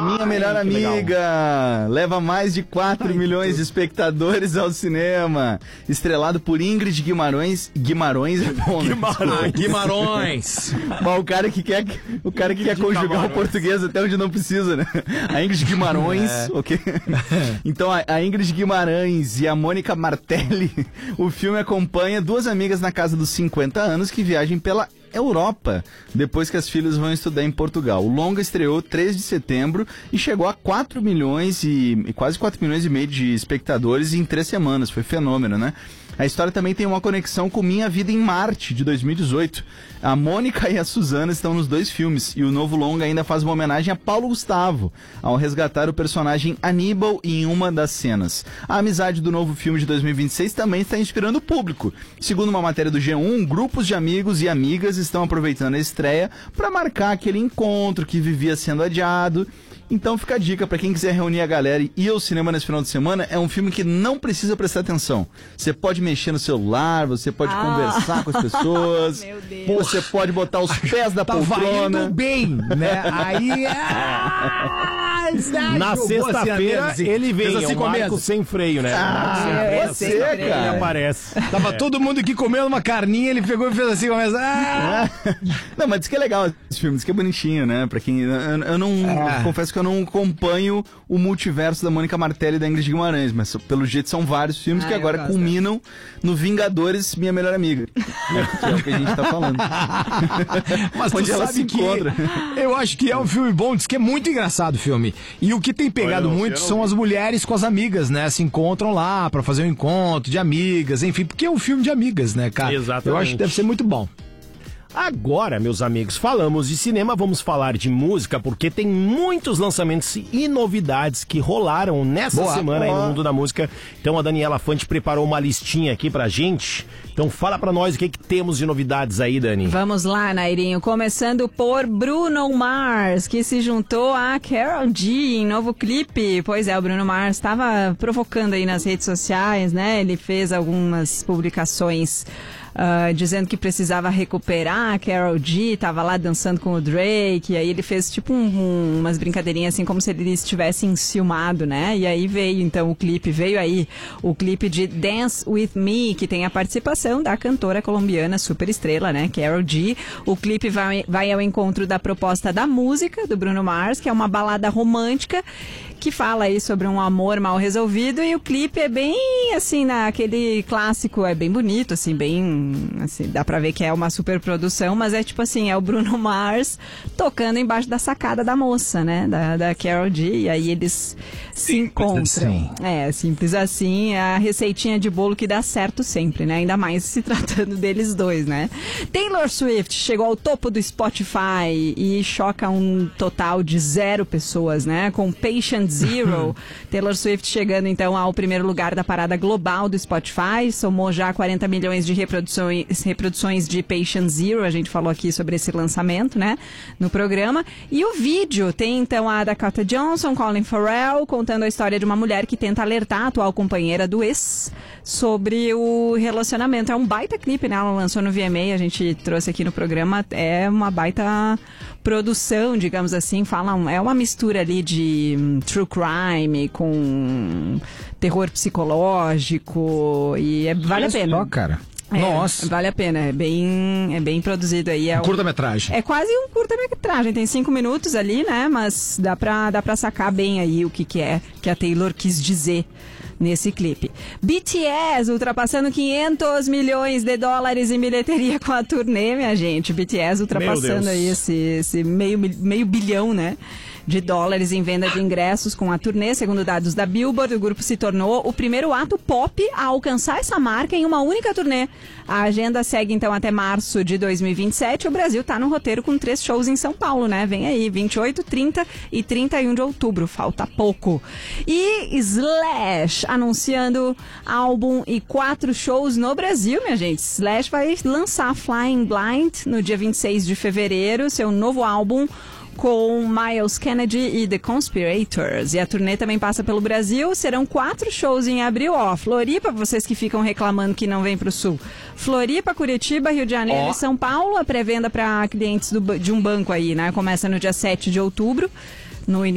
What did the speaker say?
Minha Melhor Amiga leva mais de 4 milhões de espectadores ao cinema. Estrelado por Ingrid Guimarães. Guimarães é bom, né? Guimarães. Mas o cara que quer conjugar o português até onde não precisa, né? A Ingrid Guimarães, ok? Então, a Ingrid Guimarães e a Mônica Martelli, o filme acompanha duas amigas na casa dos 50 anos que viajam pela Europa, depois que as filhas vão estudar em Portugal. O longa estreou 3 de setembro e chegou a 4 milhões e quase 4 milhões e meio de espectadores em 3 semanas. Foi fenômeno, né? A história também tem uma conexão com Minha Vida em Marte, de 2018. A Mônica e a Suzana estão nos 2 filmes, e o novo longa ainda faz uma homenagem a Paulo Gustavo, ao resgatar o personagem Aníbal em uma das cenas. A amizade do novo filme de 2026 também está inspirando o público. Segundo uma matéria do G1, grupos de amigos e amigas estão aproveitando a estreia para marcar aquele encontro que vivia sendo adiado. Então fica a dica para quem quiser reunir a galera e ir ao cinema nesse final de semana. É um filme que não precisa prestar atenção. Você pode mexer no celular, você pode conversar com as pessoas, você pode botar os pés da poltrona. Indo bem, né? Aí... Na sexta-feira ele vem, é o Marco sem freio, né? Você, cara. Ele aparece. Tava todo mundo aqui comendo uma carninha, ele pegou e fez assim, começa... Não, mas diz que é legal esse filme, diz que é bonitinho, né? Pra quem... Eu não... Confesso que eu não acompanho o multiverso da Mônica Martelli e da Ingrid Guimarães, mas pelo jeito são vários filmes que agora culminam no Vingadores, Minha Melhor Amiga. Que é o que a gente tá falando. Mas onde tu ela sabe se que encontra. eu acho que é um filme bom, diz que é muito engraçado o filme. E o que tem pegado muito são as mulheres com as amigas, né? Se encontram lá pra fazer um encontro de amigas, enfim, porque é um filme de amigas, né, cara? Exatamente. Eu acho que deve ser muito bom. Agora, meus amigos, falamos de cinema, vamos falar de música, porque tem muitos lançamentos e novidades que rolaram nessa semana aí no mundo da música. Então a Daniela Fante preparou uma listinha aqui pra gente. Então fala pra nós o que temos de novidades aí, Dani. Vamos lá, Nairinho. Começando por Bruno Mars, que se juntou a Karol G em novo clipe. Pois é, o Bruno Mars estava provocando aí nas redes sociais, né? Ele fez algumas publicações dizendo que precisava recuperar a Karol G, tava lá dançando com o Drake, e aí ele fez tipo umas brincadeirinhas assim, como se ele estivesse enciumado, né? E aí veio o clipe de Dance With Me, que tem a participação da cantora colombiana super estrela, né? Karol G. O clipe vai ao encontro da proposta da música do Bruno Mars, que é uma balada romântica, que fala aí sobre um amor mal resolvido, e o clipe é bem, assim, naquele clássico, é bem bonito, assim, bem, assim, dá pra ver que é uma super produção, mas é tipo assim, é o Bruno Mars tocando embaixo da sacada da moça, né, da Karol G, e aí eles se encontram. Assim. É, simples assim, é a receitinha de bolo que dá certo sempre, né, ainda mais se tratando deles dois, né. Taylor Swift chegou ao topo do Spotify e choca um total de 0 pessoas, né, com Patient Zero. Taylor Swift chegando então ao primeiro lugar da parada global do Spotify, somou já 40 milhões de reproduções de Patient Zero, a gente falou aqui sobre esse lançamento, né, no programa. E o vídeo tem então a Dakota Johnson, Colin Farrell, contando a história de uma mulher que tenta alertar a atual companheira do ex sobre o relacionamento. É um baita clipe, né, ela lançou no VMA, a gente trouxe aqui no programa, é uma baita produção, digamos assim, é uma mistura ali de true crime com terror psicológico e vale a pena. Só, cara. Nossa. Vale a pena, é bem produzido aí. Curta-metragem. É quase um curta-metragem, tem 5 minutos ali, né, mas dá pra sacar bem aí o que é que a Taylor quis dizer nesse clipe. BTS ultrapassando 500 milhões de dólares em bilheteria com a turnê, minha gente. BTS ultrapassando aí esse meio bilhão, né, de dólares em venda de ingressos com a turnê. Segundo dados da Billboard, o grupo se tornou o primeiro ato pop a alcançar essa marca em uma única turnê. A agenda segue então até março de 2027. O Brasil tá no roteiro com 3 shows em São Paulo, né? Vem aí, 28, 30 e 31 de outubro. Falta pouco. E Slash anunciando álbum e 4 shows no Brasil, minha gente. Slash vai lançar Flying Blind no dia 26 de fevereiro, seu novo álbum com Miles Kennedy e The Conspirators. E a turnê também passa pelo Brasil. Serão 4 shows em abril. Floripa, vocês que ficam reclamando que não vem pro Sul. Floripa, Curitiba, Rio de Janeiro e São Paulo. A pré-venda para clientes de um banco aí, né? Começa no dia 7 de outubro. No